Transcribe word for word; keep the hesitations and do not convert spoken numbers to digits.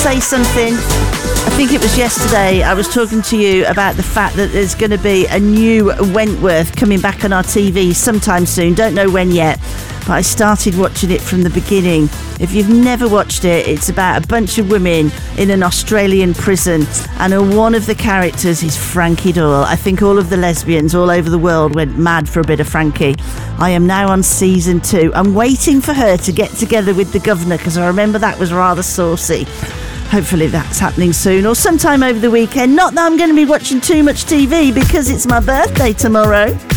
say something. I think it was yesterday I was talking to you about the fact that there's going to be a new Wentworth coming back on our T V sometime soon. Don't know when yet, but I started watching it from the beginning. If you've never watched it, it's about a bunch of women in an Australian prison, and one of the characters is Frankie Doyle. I think all of the lesbians all over the world went mad for a bit of Frankie. I am now on season two. I'm waiting for her to get together with the governor, because I remember that was rather saucy. Hopefully that's happening soon, or sometime over the weekend. Not that I'm going to be watching too much T V, because it's my birthday tomorrow.